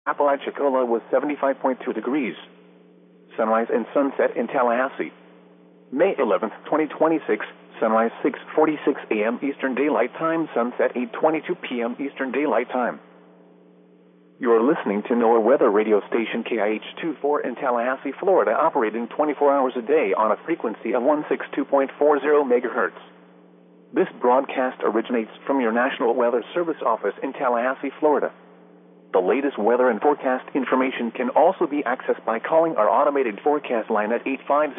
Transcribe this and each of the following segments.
Apalachicola was 75.2 degrees. Sunrise and sunset in Tallahassee. May 11th, 2026, sunrise 6:46 a.m. Eastern Daylight Time, sunset 8:22 p.m. Eastern Daylight Time. You are listening to NOAA weather radio station KIH-24 in Tallahassee, Florida, operating 24 hours a day on a frequency of 162.40 MHz. This broadcast originates from your National Weather Service office in Tallahassee, Florida. The latest weather and forecast information can also be accessed by calling our automated forecast line at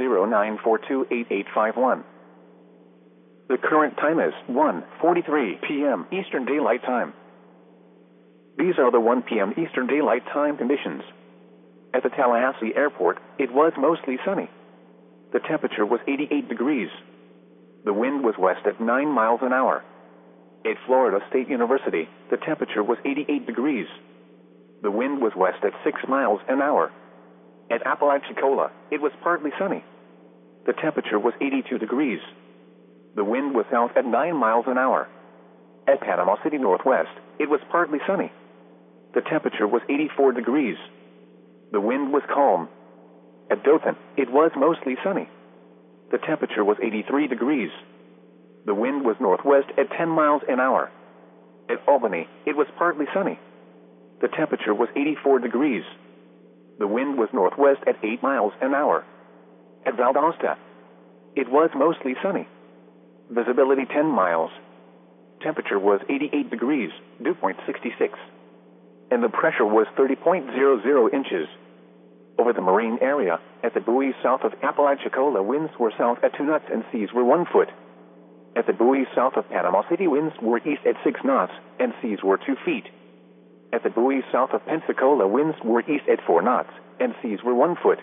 850-942-8851. The current time is 1:43 p.m. Eastern Daylight Time. These are the 1 p.m. Eastern Daylight Time conditions. At the Tallahassee Airport, it was mostly sunny. The temperature was 88 degrees. The wind was west at 9 miles an hour. At Florida State University, the temperature was 88 degrees. The wind was west at 6 miles an hour. At Apalachicola, it was partly sunny. The temperature was 82 degrees. The wind was south at 9 miles an hour. At Panama City Northwest, it was partly sunny. The temperature was 84 degrees. The wind was calm. At Dothan, it was mostly sunny. The temperature was 83 degrees. The wind was northwest at 10 miles an hour. At Albany, it was partly sunny. The temperature was 84 degrees. The wind was northwest at 8 miles an hour. At Valdosta, it was mostly sunny. Visibility 10 miles. Temperature was 88 degrees, dew point 66. And the pressure was 30.00 inches. Over the marine area, at the buoys south of Apalachicola, winds were south at 2 knots and seas were 1 foot. At the buoys south of Panama City, winds were east at 6 knots and seas were 2 feet. At the buoys south of Pensacola, winds were east at 4 knots and seas were 1 foot.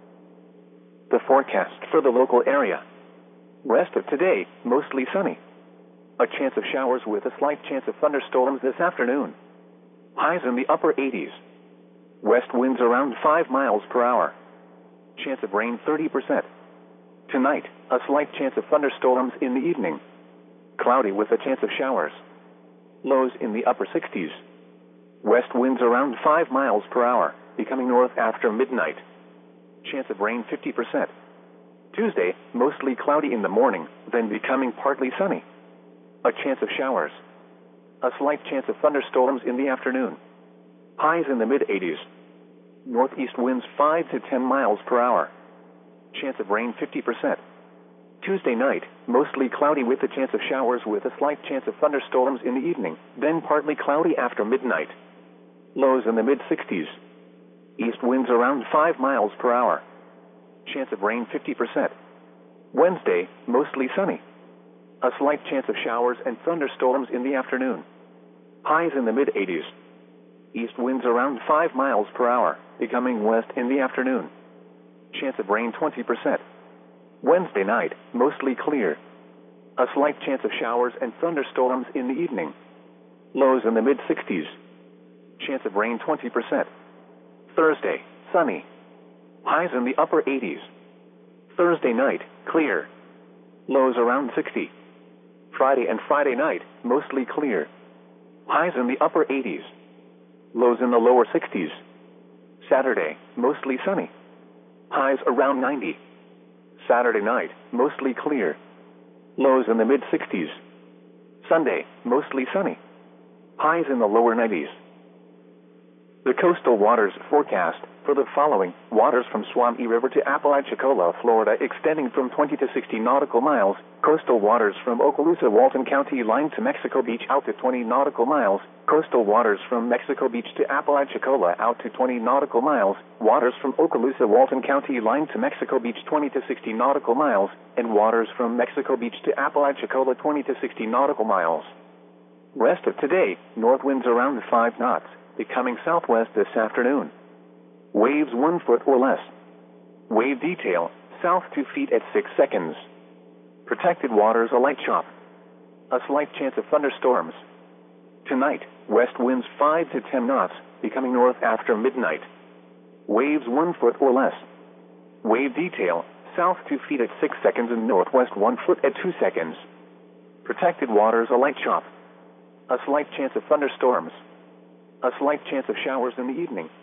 The forecast for the local area. Rest of today, mostly sunny. A chance of showers with a slight chance of thunderstorms this afternoon. Highs in the upper 80s. West winds around 5 miles per hour. Chance of rain 30%. Tonight, a slight chance of thunderstorms in the evening. Cloudy with a chance of showers. Lows in the upper 60s. West winds around 5 miles per hour, becoming north after midnight. Chance of rain 50%. Tuesday, mostly cloudy in the morning, then becoming partly sunny. A chance of showers. A slight chance of thunderstorms in the afternoon. Highs in the mid-80s. Northeast winds 5 to 10 miles per hour. Chance of rain 50%. Tuesday night, mostly cloudy with a chance of showers with a slight chance of thunderstorms in the evening, then partly cloudy after midnight. Lows in the mid-60s. East winds around 5 miles per hour. Chance of rain 50%. Wednesday, mostly sunny. A slight chance of showers and thunderstorms in the afternoon. Highs in the mid-80s. East winds around 5 miles per hour, becoming west in the afternoon. Chance of rain 20%. Wednesday night, mostly clear. A slight chance of showers and thunderstorms in the evening. Lows in the mid-60s. Chance of rain 20%. Thursday, sunny. Highs in the upper 80s. Thursday night, clear. Lows around 60. Friday and Friday night, mostly clear. Highs in the upper 80s. Lows in the lower 60s. Saturday, mostly sunny. Highs around 90. Saturday night, mostly clear. Lows in the mid-60s. Sunday, mostly sunny. Highs in the lower 90s. The coastal waters forecast for the following: waters from Suwannee River to Apalachicola, Florida, extending from 20 to 60 nautical miles. Coastal waters from Okaloosa, Walton County line to Mexico Beach out to 20 nautical miles. Coastal waters from Mexico Beach to Apalachicola out to 20 nautical miles. Waters from Okaloosa, Walton County line to Mexico Beach 20 to 60 nautical miles. And waters from Mexico Beach to Apalachicola 20 to 60 nautical miles. Rest of today, north winds around 5 knots, becoming southwest this afternoon. Waves 1 foot or less. Wave detail, south 2 feet at 6 seconds. Protected waters a light chop. A slight chance of thunderstorms. Tonight, west winds 5 to 10 knots, becoming north after midnight. Waves 1 foot or less. Wave detail, south 2 feet at 6 seconds and northwest 1 foot at 2 seconds. Protected waters a light chop. A slight chance of thunderstorms. A slight chance of showers in the evening.